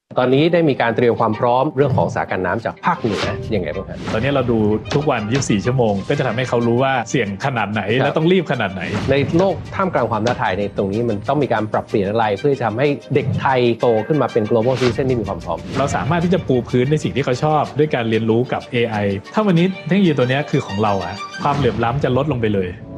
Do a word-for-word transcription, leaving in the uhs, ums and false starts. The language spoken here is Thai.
ตอนนี้ได้มีการเตรียมความพร้อมเรื่องของสถานการณ์น้ำจากภาคเหนือยังไงบ้างครับตอนนี้เราดูทุกวันยี่สิบสี่ชั่วโมงก็จะทำให้เขารู้ว่าเสี่ยงขนาดไหนและต้องรีบขนาดไหนในโลกท่ามกลางความท้าทายในตรงนี้มันต้องมีการปรับเปลี่ยนอะไรเพื่อทำให้เด็กไทยโตขึ้นมาเป็น global citizen ที่มีความพร้อมเราสามารถที่จะปูพื้นในสิ่งที่เขาชอบด้วยการเรียนรู้กับ เอ ไอ ถ้าวันนี้เทคโนโลยีตัวนี้คือของเราอะความเหลื่อมล้ำจะลดลงไปเลย